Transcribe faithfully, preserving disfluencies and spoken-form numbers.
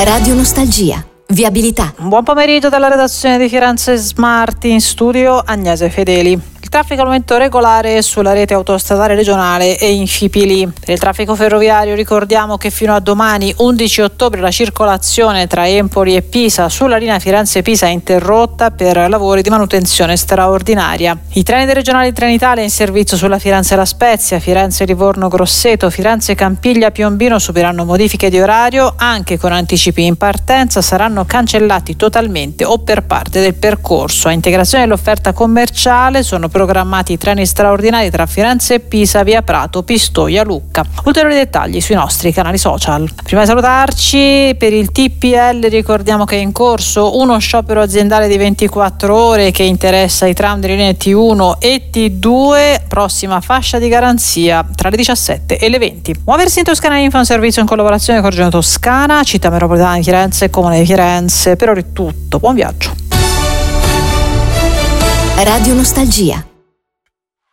Radio Nostalgia. Viabilità. Buon pomeriggio dalla redazione di Firenze Smart, in studio Agnese Fedeli. Il traffico al momento regolare sulla rete autostradale regionale e in Fipili. Per il traffico ferroviario ricordiamo che fino a domani undici ottobre la circolazione tra Empoli e Pisa sulla linea Firenze-Pisa è interrotta per lavori di manutenzione straordinaria. I treni dei regionali Trenitalia in servizio sulla Firenze-La Spezia, Firenze-Livorno-Grosseto, Firenze-Campiglia-Piombino subiranno modifiche di orario anche con anticipi in partenza, saranno cancellati totalmente o per parte del percorso. A integrazione dell'offerta commerciale sono programmati treni straordinari tra Firenze e Pisa, via Prato, Pistoia, Lucca. Ulteriori dettagli sui nostri canali social. Prima di salutarci, per il T P L ricordiamo che è in corso uno sciopero aziendale di ventiquattro ore che interessa i tram delle linee T uno e T due, prossima fascia di garanzia tra le diciassette e le venti. Muoversi in Toscana Info, un servizio in collaborazione con Regione Toscana, Città Metropolitana di Firenze e Comune di Firenze. Per ora è tutto, buon viaggio. Radio Nostalgia.